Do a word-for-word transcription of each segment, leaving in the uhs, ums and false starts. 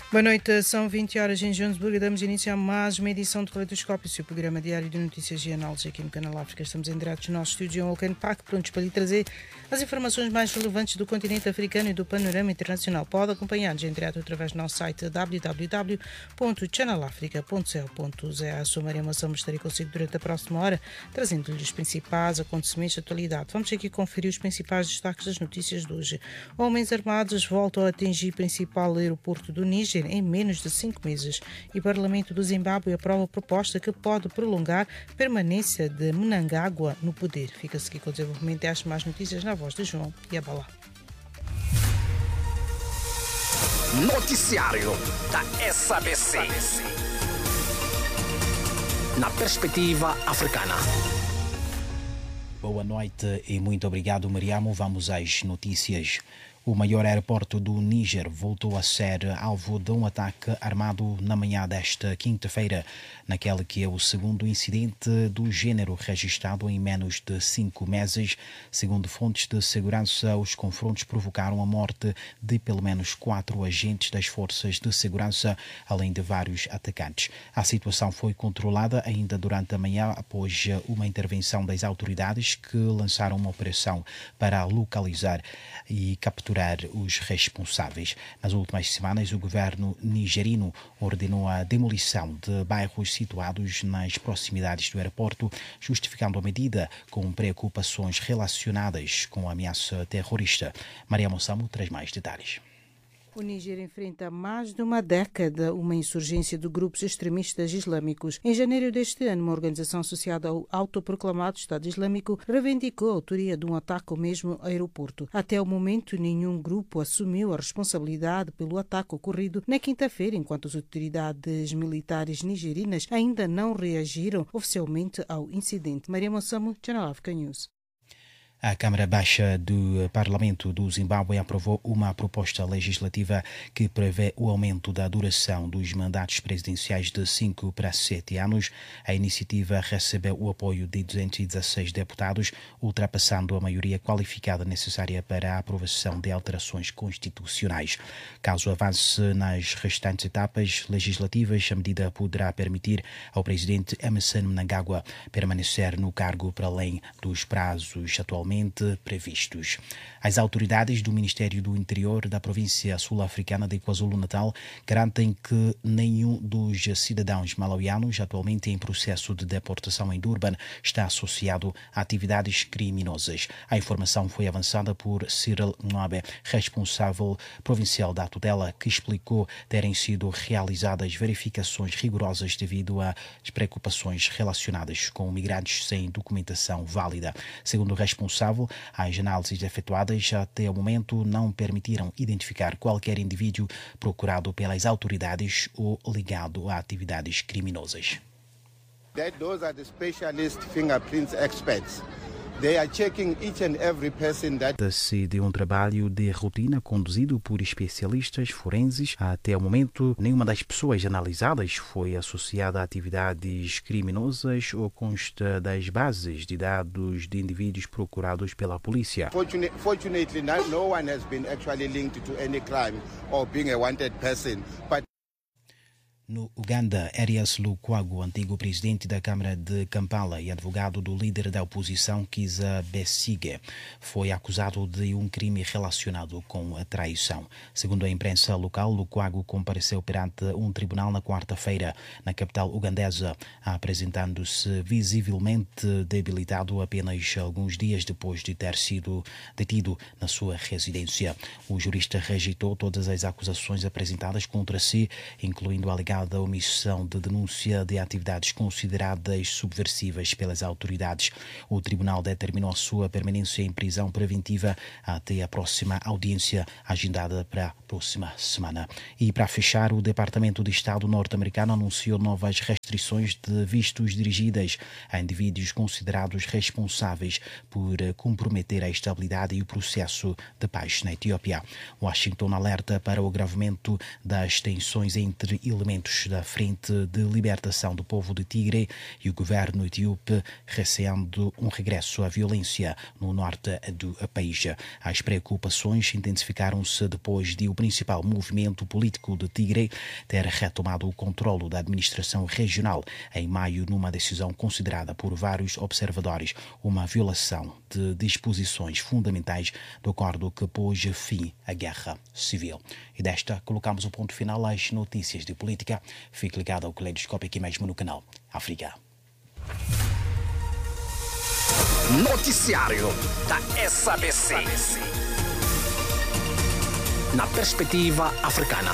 Boa noite, são vinte horas em Joanesburgo e damos início a mais uma edição de Caleidoscópio, seu programa diário de notícias e análises aqui no Canal África. Estamos em direto no nosso estúdio em Auckland Park, prontos para lhe trazer as informações mais relevantes do continente africano e do panorama internacional. Pode acompanhar-nos em direto através do nosso site w w w ponto channel africa ponto co ponto z a. Sou Maria Moção, estarei consigo durante a próxima hora, trazendo-lhe os principais acontecimentos da atualidade. Vamos aqui conferir os principais destaques das notícias de hoje. Homens armados voltam a atingir o principal aeroporto do Níger em menos de cinco meses e o Parlamento do Zimbábue aprova a proposta que pode prolongar a permanência de Mnangagwa no poder. Fica-se aqui com o desenvolvimento destas mais notícias na voz de João Yabalá. Noticiário da S A B C. Na perspectiva africana. Boa noite e muito obrigado, Mariamo. Vamos às notícias. O maior aeroporto do Níger voltou a ser alvo de um ataque armado na manhã desta quinta-feira, naquele que é o segundo incidente do género registrado em menos de cinco meses. Segundo fontes de segurança, os confrontos provocaram a morte de pelo menos quatro agentes das forças de segurança, além de vários atacantes. A situação foi controlada ainda durante a manhã após uma intervenção das autoridades que lançaram uma operação para localizar e capturar os responsáveis. Nas últimas semanas, o governo nigerino ordenou a demolição de bairros situados nas proximidades do aeroporto, justificando a medida com preocupações relacionadas com a ameaça terrorista. Maria Moçamo traz mais detalhes. O Níger enfrenta há mais de uma década uma insurgência de grupos extremistas islâmicos. Em janeiro deste ano, uma organização associada ao autoproclamado Estado Islâmico reivindicou a autoria de um ataque ao mesmo aeroporto. Até o momento, nenhum grupo assumiu a responsabilidade pelo ataque ocorrido na quinta-feira, enquanto as autoridades militares nigerinas ainda não reagiram oficialmente ao incidente. Maria Moçamo, Channel Africa News. A Câmara Baixa do Parlamento do Zimbábue aprovou uma proposta legislativa que prevê o aumento da duração dos mandatos presidenciais de cinco para sete anos. A iniciativa recebeu o apoio de duzentos e dezesseis deputados, ultrapassando a maioria qualificada necessária para a aprovação de alterações constitucionais. Caso avance nas restantes etapas legislativas, a medida poderá permitir ao presidente Emmerson Mnangagwa permanecer no cargo para além dos prazos atualmente previstos. As autoridades do Ministério do Interior da província sul-africana de KwaZulu-Natal garantem que nenhum dos cidadãos malauianos atualmente em processo de deportação em Durban está associado a atividades criminosas. A informação foi avançada por Cyril Mwabe, responsável provincial da tutela, que explicou terem sido realizadas verificações rigorosas devido às preocupações relacionadas com migrantes sem documentação válida. Segundo o responsável, as análises efetuadas até o momento não permitiram identificar qualquer indivíduo procurado pelas autoridades ou ligado a atividades criminosas. That those are the specialist fingerprints experts. They are checking each and every person that... Trata-se de um trabalho de rotina conduzido por especialistas forenses. Até o momento, nenhuma das pessoas analisadas foi associada a atividades criminosas ou consta das bases de dados de indivíduos procurados pela polícia. Fortunately, no one has been actually linked to any crime or being a wanted person, but No Uganda, Erias Lukwago, antigo presidente da Câmara de Kampala e advogado do líder da oposição Kizza Besigye, foi acusado de um crime relacionado com a traição. Segundo a imprensa local, Lukwago compareceu perante um tribunal na quarta-feira, na capital ugandesa, apresentando-se visivelmente debilitado apenas alguns dias depois de ter sido detido na sua residência. O jurista rejeitou todas as acusações apresentadas contra si, incluindo a alegada da omissão de denúncia de atividades consideradas subversivas pelas autoridades. O tribunal determinou a sua permanência em prisão preventiva até a próxima audiência, agendada para a próxima semana. E para fechar, o Departamento de Estado norte-americano anunciou novas restrições restrições de vistos dirigidas a indivíduos considerados responsáveis por comprometer a estabilidade e o processo de paz na Etiópia. Washington alerta para o agravamento das tensões entre elementos da Frente de Libertação do Povo de Tigre e o governo etíope, receando um regresso à violência no norte do país. As preocupações intensificaram-se depois de o principal movimento político de Tigre ter retomado o controlo da administração regional em maio, numa decisão considerada por vários observadores uma violação de disposições fundamentais do acordo que pôs fim à guerra civil. E desta colocamos o ponto final às notícias de política. Fique ligado ao Caleidoscópio aqui mesmo no canal África. Noticiário da S A B C. Na perspectiva africana.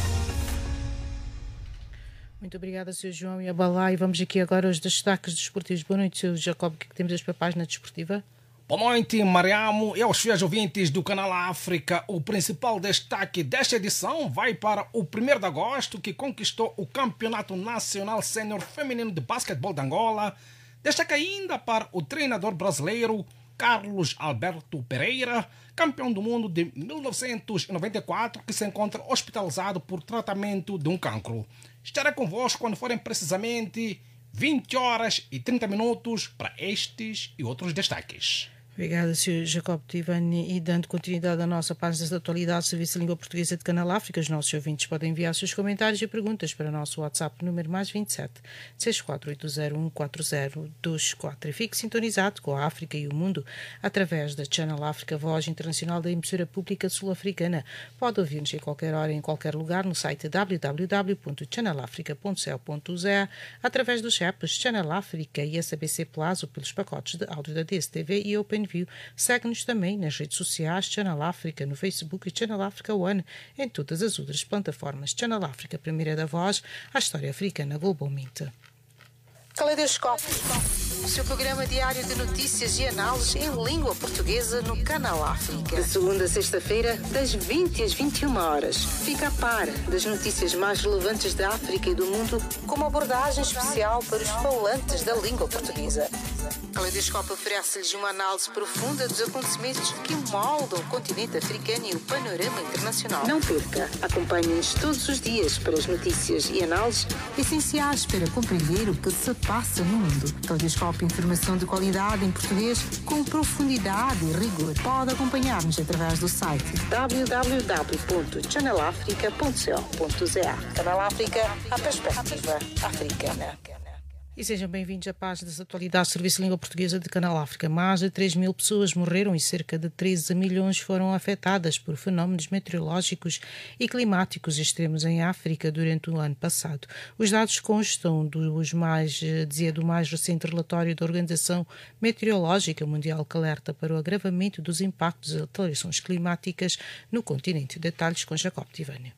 Muito obrigada, senhor João e Abalá. E vamos aqui agora aos destaques desportivos. Boa noite, senhor Jacob. O que temos para a página desportiva? Boa noite, Mariamo, e aos fiéis ouvintes do canal África. O principal destaque desta edição vai para o primeiro de agosto, que conquistou o Campeonato Nacional Sênior Feminino de Basquetebol de Angola. Destaque ainda para o treinador brasileiro Carlos Alberto Pereira, campeão do mundo de mil novecentos e noventa e quatro, que se encontra hospitalizado por tratamento de um cancro. Estarei convosco quando forem precisamente vinte horas e trinta minutos para estes e outros destaques. Obrigada, senhor Jacob Tivani. E dando continuidade à nossa página de atualidade do Serviço de Língua Portuguesa de Canal África, os nossos ouvintes podem enviar seus comentários e perguntas para o nosso WhatsApp, número mais vinte e sete, seis quatro oito zero um quatro zero dois quatro. E fique sintonizado com a África e o mundo através da Channel África, voz internacional da emissora pública sul-africana. Pode ouvir-nos em qualquer hora, em qualquer lugar, no site w w w ponto channel africa ponto c o ponto z a, através dos apps Channel África e S A B C Plus, ou pelos pacotes de áudio da D S T V e OpenView. Segue-nos também nas redes sociais Channel África no Facebook e Channel África One em todas as outras plataformas. Channel África, primeira da voz, a história africana globalmente. Caleidoscópio, o seu programa diário de notícias e análises em língua portuguesa no Canal África. De segunda a sexta-feira, das vinte às vinte e uma horas. Fica a par das notícias mais relevantes da África e do mundo, com uma abordagem especial para os falantes da língua portuguesa. Caleidoscópio oferece-lhes uma análise profunda dos acontecimentos que moldam o continente africano e o panorama internacional. Não perca, acompanhe-nos todos os dias para as notícias e análises essenciais para compreender o que se passa no mundo. Caleidoscópio, informação de qualidade em português com profundidade e rigor. Pode acompanhar-nos através do site w w w ponto channel africa ponto c o ponto z a. Canal África, a perspectiva africana. E sejam bem-vindos à página das atualidades do Serviço de Língua Portuguesa de Canal África. Mais de três mil pessoas morreram e cerca de treze milhões foram afetadas por fenómenos meteorológicos e climáticos extremos em África durante o ano passado. Os dados constam dos mais, dizia, do mais recente relatório da Organização Meteorológica Mundial, que alerta para o agravamento dos impactos das alterações climáticas no continente. Detalhes com Jacob Tivani.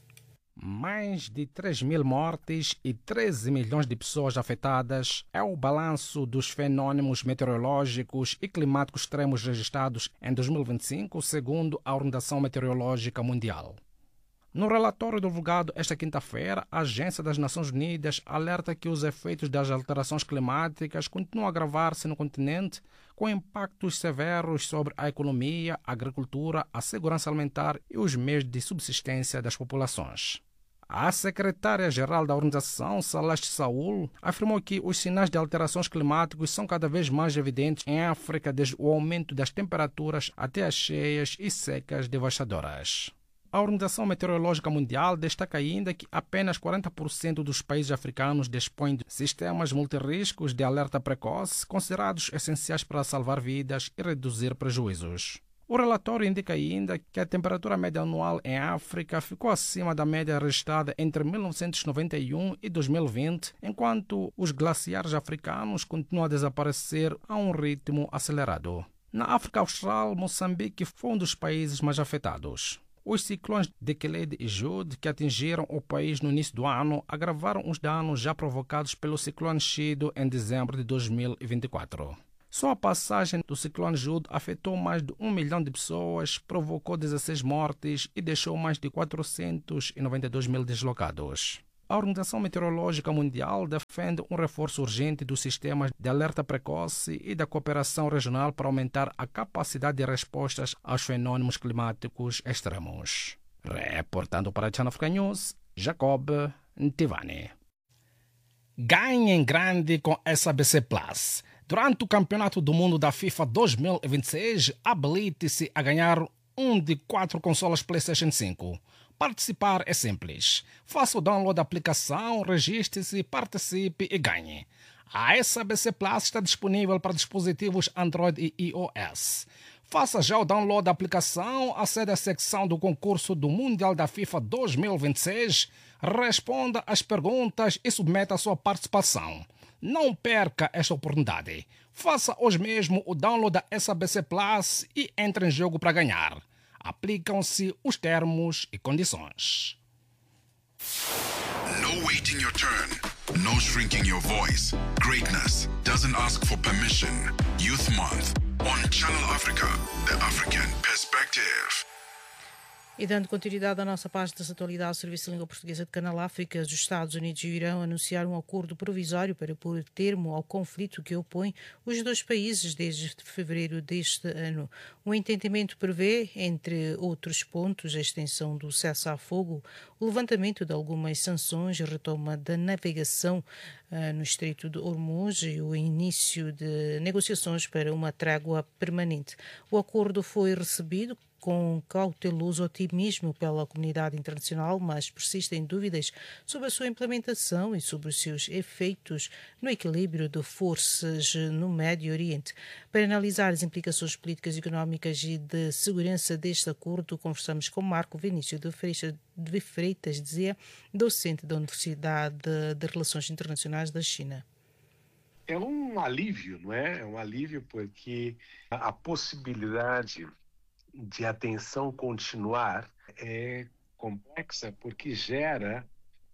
Mais de três mil mortes e treze milhões de pessoas afetadas é o balanço dos fenômenos meteorológicos e climáticos extremos registrados em dois mil e vinte e cinco, segundo a Organização Meteorológica Mundial. No relatório divulgado esta quinta-feira, a Agência das Nações Unidas alerta que os efeitos das alterações climáticas continuam a agravar-se no continente, com impactos severos sobre a economia, a agricultura, a segurança alimentar e os meios de subsistência das populações. A secretária-geral da organização, Celeste Saúl, afirmou que os sinais de alterações climáticas são cada vez mais evidentes em África, desde o aumento das temperaturas até as cheias e secas devastadoras. A Organização Meteorológica Mundial destaca ainda que apenas quarenta por cento dos países africanos dispõem de sistemas multirriscos de alerta precoce, considerados essenciais para salvar vidas e reduzir prejuízos. O relatório indica ainda que a temperatura média anual em África ficou acima da média registrada entre mil novecentos e noventa e um e dois mil e vinte, enquanto os glaciares africanos continuam a desaparecer a um ritmo acelerado. Na África Austral, Moçambique foi um dos países mais afetados. Os ciclones Dekele e Jude, que atingiram o país no início do ano, agravaram os danos já provocados pelo ciclone Chido em dezembro de dois mil e vinte e quatro. Só a passagem do ciclone Jude afetou mais de um milhão de pessoas, provocou dezesseis mortes e deixou mais de quatrocentos e noventa e dois mil deslocados. a Organização Meteorológica Mundial defende um reforço urgente dos sistemas de alerta precoce e da cooperação regional para aumentar a capacidade de respostas aos fenômenos climáticos extremos. Reportando para a Channel Africa News, Jacob Ntivani. Ganhe em grande com S A B C Plus. Durante o Campeonato do Mundo da FIFA dois mil e vinte e seis, habilite-se a ganhar um de quatro consolas PlayStation cinco. Participar é simples. Faça o download da aplicação, registre-se, participe e ganhe. A S A B C Plus está disponível para dispositivos Android e iOS. Faça já o download da aplicação, acede à secção do concurso do Mundial da FIFA dois mil e vinte e seis, responda às perguntas e submeta a sua participação. Não perca esta oportunidade. Faça hoje mesmo o download da S A B C Plus e entre em jogo para ganhar. Aplicam-se os termos e condições. No waiting your turn. No shrinking your voice. Greatness doesn't ask for permission. Youth Month on Channel Africa, the African perspective. E dando continuidade à nossa página de atualidade, o Serviço de Língua Portuguesa de Canal África, os Estados Unidos e o Irão anunciaram um acordo provisório para pôr termo ao conflito que opõe os dois países desde fevereiro deste ano. O entendimento prevê, entre outros pontos, a extensão do cessar-fogo, o levantamento de algumas sanções, a retoma da navegação uh, no Estreito de Hormuz e o início de negociações para uma trégua permanente. O acordo foi recebido com cauteloso otimismo pela comunidade internacional, mas persistem dúvidas sobre a sua implementação e sobre os seus efeitos no equilíbrio de forças no Médio Oriente. Para analisar as implicações políticas, económicas e de segurança deste acordo, conversamos com Marco Vinícius de Freitas, dizia, docente da Universidade de Relações Internacionais da China. É um alívio, não é? É um alívio porque a possibilidade de a tensão continuar é complexa porque gera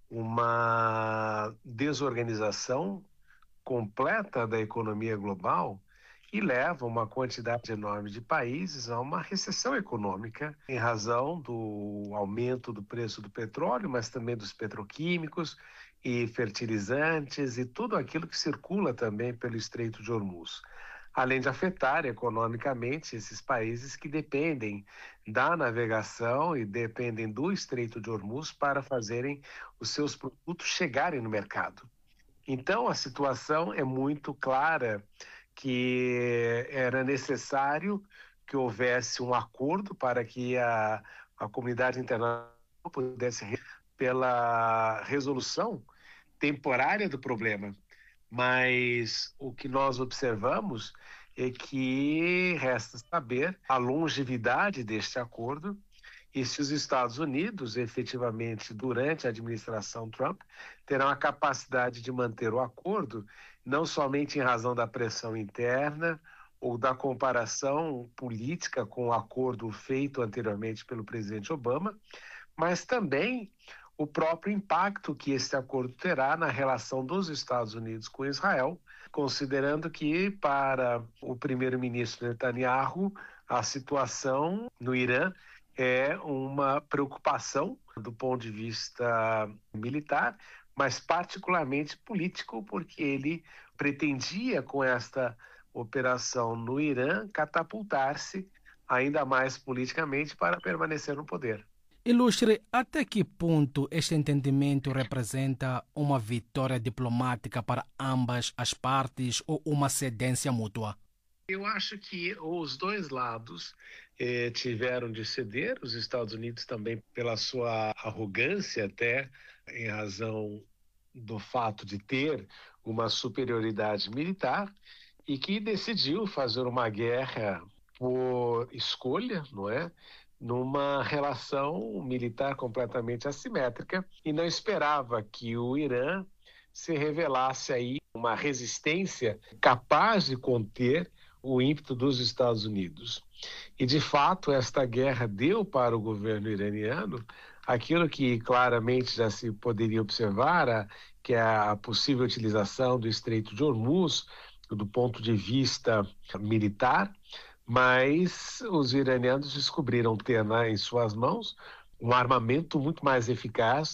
uma desorganização completa da economia global e leva uma quantidade enorme de países a uma recessão econômica em razão do aumento do preço do petróleo, mas também dos petroquímicos e fertilizantes e tudo aquilo que circula também pelo Estreito de Hormuz. Além de afetar economicamente esses países que dependem da navegação e dependem do Estreito de Hormuz para fazerem os seus produtos chegarem no mercado. Então, a situação é muito clara que era necessário que houvesse um acordo para que a, a comunidade internacional pudesse pela resolução temporária do problema. Mas o que nós observamos é que resta saber a longevidade deste acordo e se os Estados Unidos, efetivamente, durante a administração Trump, terão a capacidade de manter o acordo, não somente em razão da pressão interna ou da comparação política com o acordo feito anteriormente pelo presidente Obama, mas também o próprio impacto que esse acordo terá na relação dos Estados Unidos com Israel, considerando que, para o primeiro-ministro Netanyahu, a situação no Irã é uma preocupação do ponto de vista militar, mas particularmente político, porque ele pretendia, com esta operação no Irã, catapultar-se ainda mais politicamente para permanecer no poder. Ilustre, até que ponto este entendimento representa uma vitória diplomática para ambas as partes ou uma cedência mútua? Eu acho que os dois lados eh, tiveram de ceder, os Estados Unidos também pela sua arrogância até, em razão do fato de ter uma superioridade militar e que decidiu fazer uma guerra por escolha, não é? Numa relação militar completamente assimétrica e não esperava que o Irã se revelasse aí uma resistência capaz de conter o ímpeto dos Estados Unidos. E, de fato, esta guerra deu para o governo iraniano aquilo que claramente já se poderia observar, que é a possível utilização do Estreito de Hormuz do ponto de vista militar, mas os iranianos descobriram ter né, em suas mãos um armamento muito mais eficaz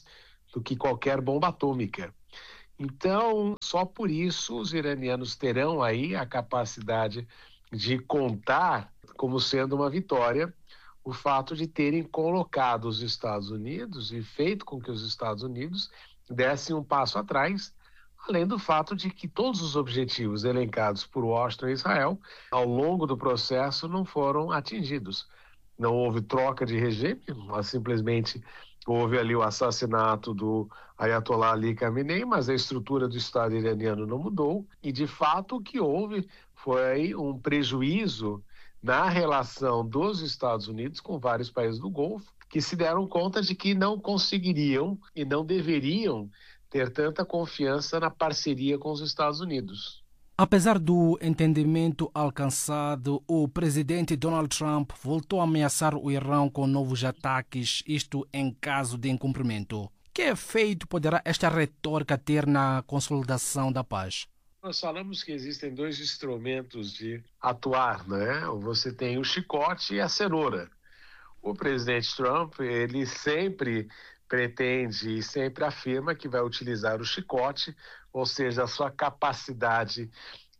do que qualquer bomba atômica. Então, só por isso os iranianos terão aí a capacidade de contar como sendo uma vitória o fato de terem colocado os Estados Unidos e feito com que os Estados Unidos dessem um passo atrás, além do fato de que todos os objetivos elencados por Washington e Israel ao longo do processo não foram atingidos. Não houve troca de regime, mas simplesmente houve ali o assassinato do Ayatollah Ali Khamenei, mas a estrutura do Estado iraniano não mudou e, de fato, o que houve foi um prejuízo na relação dos Estados Unidos com vários países do Golfo, que se deram conta de que não conseguiriam e não deveriam ter tanta confiança na parceria com os Estados Unidos. Apesar do entendimento alcançado, o presidente Donald Trump voltou a ameaçar o Irão com novos ataques, isto em caso de incumprimento. Que efeito poderá esta retórica ter na consolidação da paz? Nós falamos que existem dois instrumentos de atuar, né? Você tem o chicote e a cenoura. O presidente Trump, ele sempre pretende e sempre afirma que vai utilizar o chicote, ou seja, a sua capacidade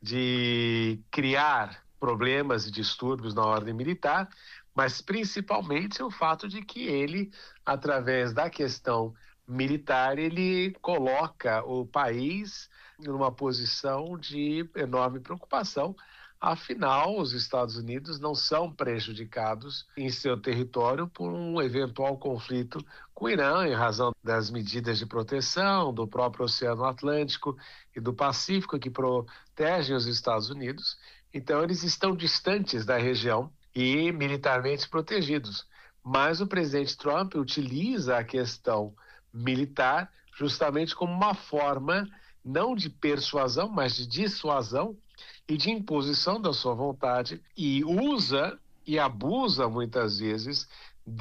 de criar problemas e distúrbios na ordem militar, mas principalmente o fato de que ele, através da questão militar, ele coloca o país numa posição de enorme preocupação. Afinal, os Estados Unidos não são prejudicados em seu território por um eventual conflito com o Irã, em razão das medidas de proteção do próprio Oceano Atlântico e do Pacífico que protegem os Estados Unidos. Então, eles estão distantes da região e militarmente protegidos. Mas o presidente Trump utiliza a questão militar justamente como uma forma não de persuasão, mas de dissuasão e de imposição da sua vontade, e usa e abusa muitas vezes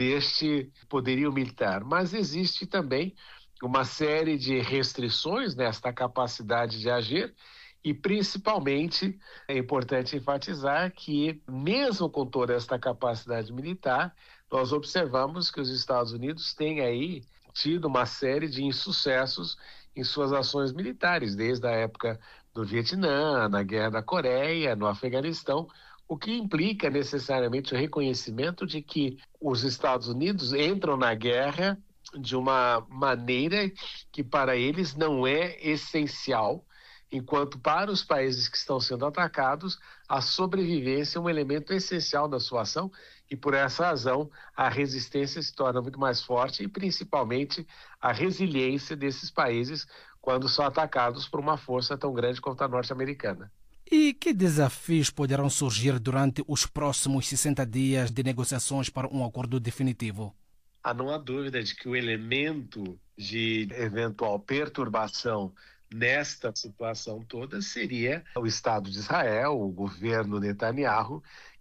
deste poderio militar. Mas existe também uma série de restrições nesta capacidade de agir, e principalmente é importante enfatizar que, mesmo com toda esta capacidade militar, nós observamos que os Estados Unidos têm aí tido uma série de insucessos em suas ações militares, desde a época do Vietnã, na Guerra da Coreia, no Afeganistão, o que implica necessariamente o reconhecimento de que os Estados Unidos entram na guerra de uma maneira que para eles não é essencial, enquanto para os países que estão sendo atacados, a sobrevivência é um elemento essencial da sua ação, e por essa razão a resistência se torna muito mais forte, e principalmente a resiliência desses países quando são atacados por uma força tão grande quanto a norte-americana. E que desafios poderão surgir durante os próximos sessenta dias de negociações para um acordo definitivo? Ah, não há dúvida de que o elemento de eventual perturbação nesta situação toda seria o Estado de Israel, o governo Netanyahu,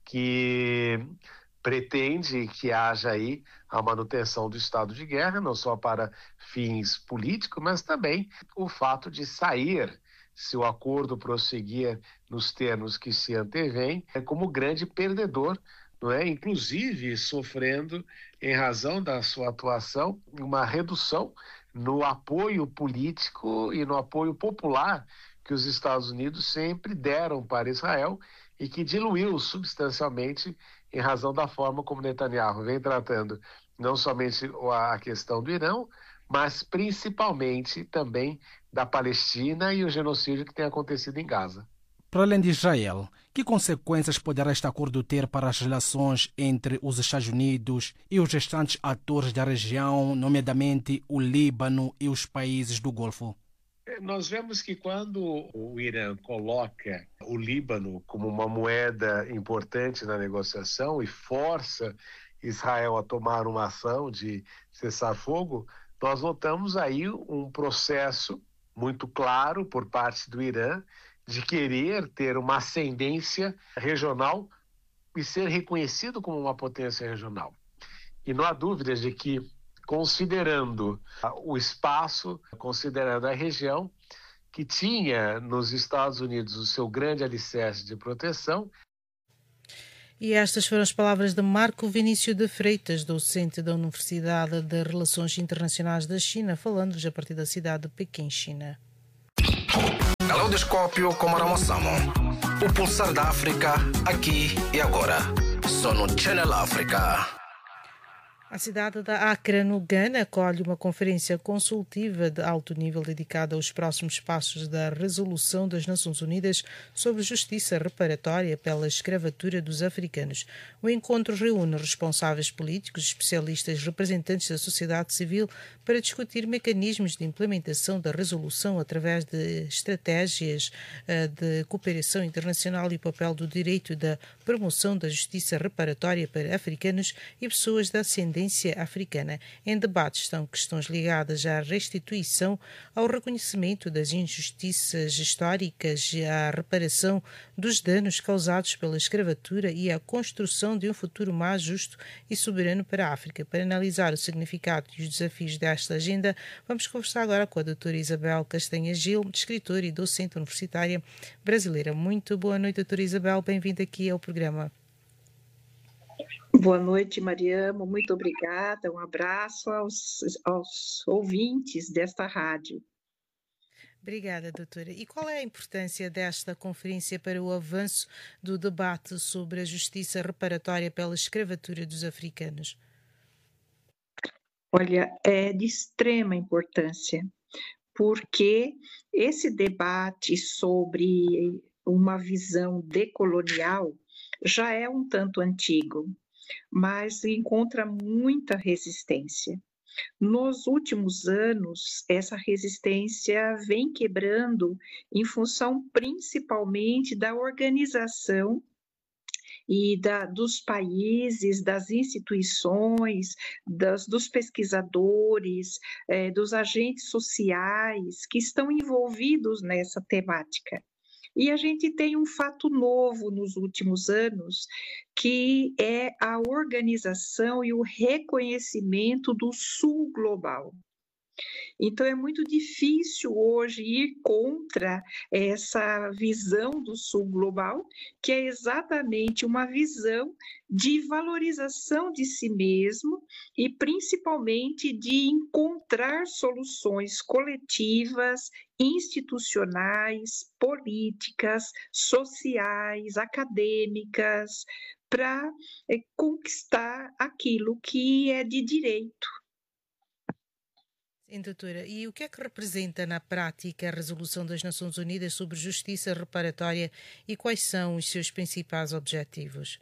que pretende que haja aí a manutenção do estado de guerra, não só para fins políticos, mas também o fato de sair, se o acordo prosseguir nos termos que se antevêm, é como grande perdedor, não é? Inclusive sofrendo, em razão da sua atuação, uma redução no apoio político e no apoio popular que os Estados Unidos sempre deram para Israel e que diluiu substancialmente em razão da forma como Netanyahu vem tratando não somente a questão do Irã, mas principalmente também da Palestina e o genocídio que tem acontecido em Gaza. Para além de Israel, que consequências poderá este acordo ter para as relações entre os Estados Unidos e os restantes atores da região, nomeadamente o Líbano e os países do Golfo? Nós vemos que quando o Irã coloca o Líbano como uma moeda importante na negociação e força Israel a tomar uma ação de cessar-fogo, nós notamos aí um processo muito claro por parte do Irã de querer ter uma ascendência regional e ser reconhecido como uma potência regional. E não há dúvidas de que, considerando o espaço, considerando a região, que tinha nos Estados Unidos o seu grande alicerce de proteção. E estas foram as palavras de Marco Vinícius de Freitas, docente da Universidade de Relações Internacionais da China, falando-nos a partir da cidade de Pequim, China. Caleidoscópio com Maramassamo. O pulsar da África, aqui e agora. Só no Channel África. A cidade da Accra, no Ghana, acolhe uma conferência consultiva de alto nível dedicada aos próximos passos da Resolução das Nações Unidas sobre justiça reparatória pela escravatura dos africanos. O encontro reúne responsáveis políticos, especialistas, representantes da sociedade civil para discutir mecanismos de implementação da resolução através de estratégias de cooperação internacional e o papel do direito e da promoção da justiça reparatória para africanos e pessoas da ascendência africana. Em debate estão questões ligadas à restituição, ao reconhecimento das injustiças históricas, à reparação dos danos causados pela escravatura e à construção de um futuro mais justo e soberano para a África. Para analisar o significado e os desafios desta agenda, vamos conversar agora com a doutora Isabel Castanha Gil, escritora e docente universitária brasileira. Muito boa noite, doutora Isabel. Bem-vinda aqui ao programa. Boa noite, Mariamo. Muito obrigada. Um abraço aos, aos ouvintes desta rádio. Obrigada, doutora. E qual é a importância desta conferência para o avanço do debate sobre a justiça reparatória pela escravatura dos africanos? Olha, é de extrema importância, porque esse debate sobre uma visão decolonial já é um tanto antigo, mas encontra muita resistência. Nos últimos anos, essa resistência vem quebrando em função principalmente da organização e da, dos países, das instituições, das, dos pesquisadores, eh, dos agentes sociais que estão envolvidos nessa temática. E a gente tem um fato novo nos últimos anos, que é a organização e o reconhecimento do Sul Global. Então, é muito difícil hoje ir contra essa visão do Sul Global, que é exatamente uma visão de valorização de si mesmo e, principalmente, de encontrar soluções coletivas, institucionais, políticas, sociais, acadêmicas, para é, conquistar aquilo que é de direito. Sim, doutora. E o que é que representa na prática a Resolução das Nações Unidas sobre Justiça Reparatória e quais são os seus principais objetivos?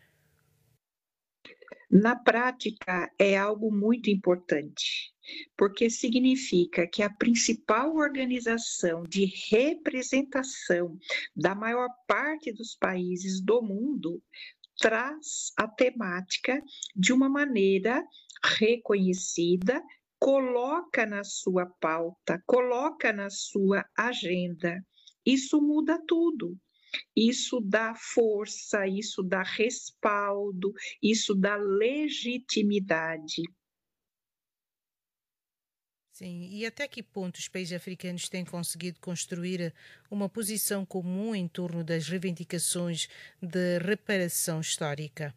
Na prática, é algo muito importante, porque significa que a principal organização de representação da maior parte dos países do mundo traz a temática de uma maneira reconhecida, coloca na sua pauta, coloca na sua agenda. Isso muda tudo. Isso dá força, isso dá respaldo, isso dá legitimidade. Sim, e até que ponto os países africanos têm conseguido construir uma posição comum em torno das reivindicações de reparação histórica?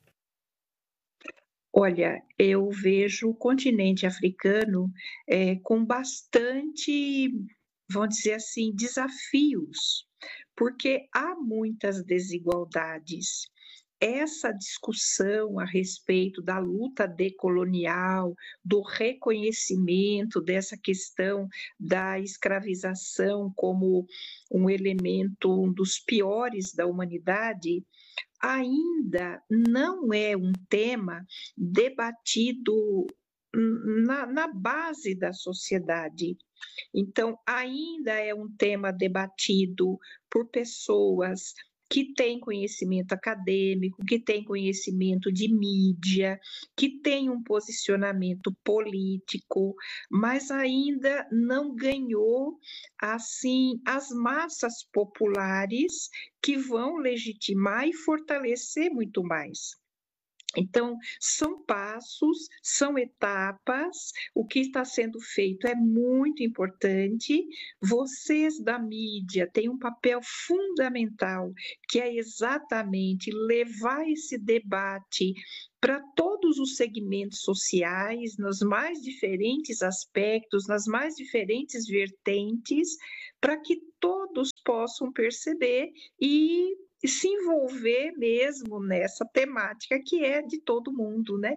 Olha, eu vejo o continente africano é, com bastante, vamos dizer assim, desafios, porque há muitas desigualdades. Essa discussão a respeito da luta decolonial, do reconhecimento dessa questão da escravização como um elemento, um dos piores da humanidade, ainda não é um tema debatido na, na base da sociedade. Então, ainda é um tema debatido por pessoas que têm conhecimento acadêmico, que têm conhecimento de mídia, que têm um posicionamento político, mas ainda não ganhou assim as massas populares que vão legitimar e fortalecer muito mais. Então, são passos, são etapas, o que está sendo feito é muito importante. Vocês da mídia têm um papel fundamental, que é exatamente levar esse debate para todos os segmentos sociais, nos mais diferentes aspectos, nas mais diferentes vertentes, para que todos possam perceber e e se envolver mesmo nessa temática que é de todo mundo, né?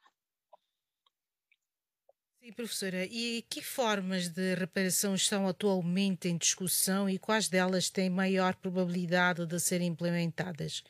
Sim, professora. E que formas de reparação estão atualmente em discussão e quais delas têm maior probabilidade de serem implementadas?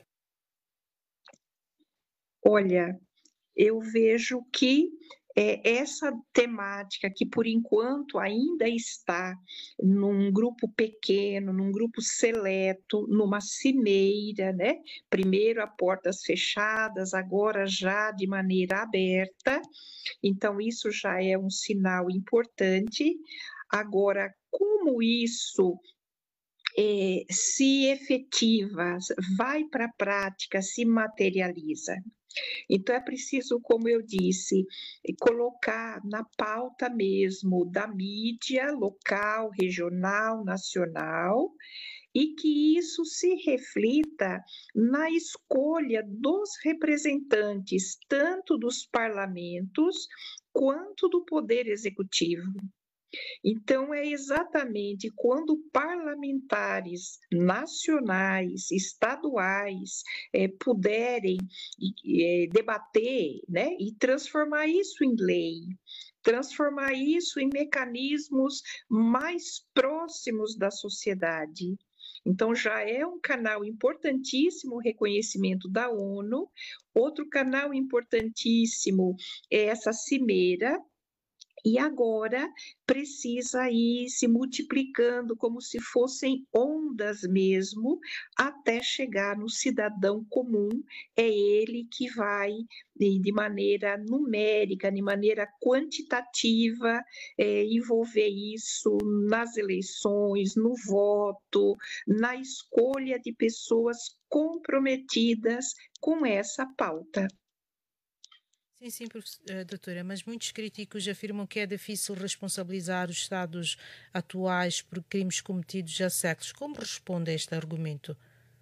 Olha, eu vejo que é, essa temática que, por enquanto, ainda está num grupo pequeno, num grupo seleto, numa cimeira, né? Primeiro a portas fechadas, agora já de maneira aberta. Então, isso já é um sinal importante. Agora, como isso é, se efetiva, vai para a prática, se materializa? Então, é preciso, como eu disse, colocar na pauta mesmo da mídia local, regional, nacional, e que isso se reflita na escolha dos representantes, tanto dos parlamentos quanto do Poder Executivo. Então, é exatamente quando parlamentares nacionais, estaduais, eh, puderem eh, debater, né, e transformar isso em lei, transformar isso em mecanismos mais próximos da sociedade. Então, já é um canal importantíssimo o reconhecimento da ONU. Outro canal importantíssimo é essa cimeira. E agora precisa ir se multiplicando como se fossem ondas mesmo, até chegar no cidadão comum. É ele que vai, de maneira numérica, de maneira quantitativa, é, envolver isso nas eleições, no voto, na escolha de pessoas comprometidas com essa pauta. Sim, sim, doutora, mas muitos críticos afirmam que é difícil responsabilizar os Estados atuais por crimes cometidos há séculos. Como responde a este argumento?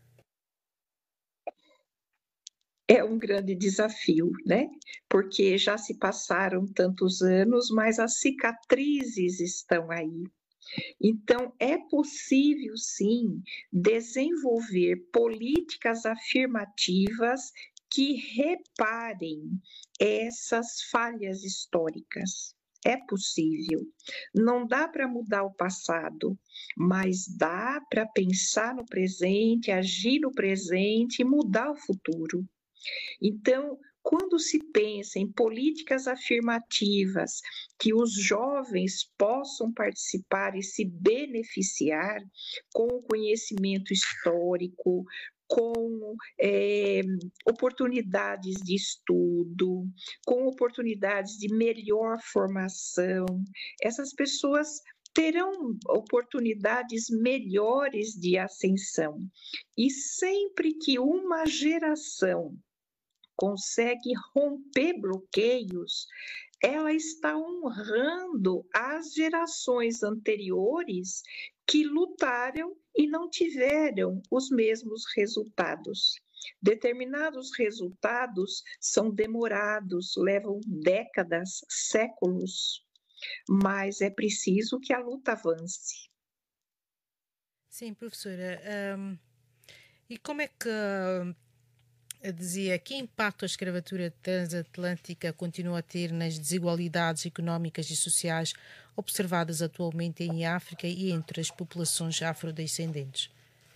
É um grande desafio, né? Porque já se passaram tantos anos, mas as cicatrizes estão aí. Então, é possível, sim, desenvolver políticas afirmativas que reparem essas falhas históricas. É possível. Não dá para mudar o passado, mas dá para pensar no presente, agir no presente e mudar o futuro. Então, quando se pensa em políticas afirmativas que os jovens possam participar e se beneficiar com o conhecimento histórico, com é, oportunidades de estudo, com oportunidades de melhor formação, essas pessoas terão oportunidades melhores de ascensão. E sempre que uma geração consegue romper bloqueios, ela está honrando as gerações anteriores que lutaram e não tiveram os mesmos resultados. Determinados resultados são demorados, levam décadas, séculos, mas é preciso que a luta avance. Sim, professora. Um, e como é que dizia que impacto a escravatura transatlântica continua a ter nas desigualdades económicas e sociais observadas atualmente em África e entre as populações afrodescendentes?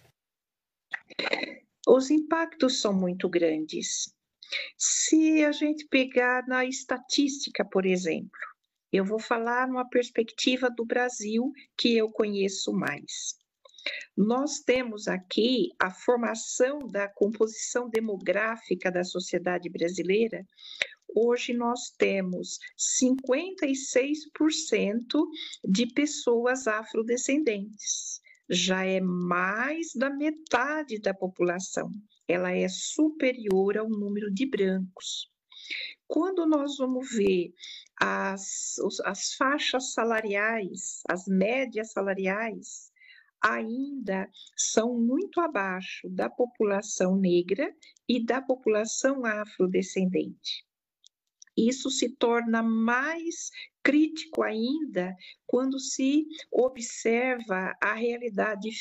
Os impactos são muito grandes. Se a gente pegar na estatística, por exemplo, eu vou falar numa perspectiva do Brasil que eu conheço mais. Nós temos aqui a formação da composição demográfica da sociedade brasileira. Hoje nós temos cinquenta e seis por cento de pessoas afrodescendentes. Já é mais da metade da população. ela é superior ao número de brancos. Quando nós vamos ver as, as faixas salariais, as médias salariais, ainda são muito abaixo da população negra e da população afrodescendente. Isso se torna mais crítico ainda quando se observa a realidade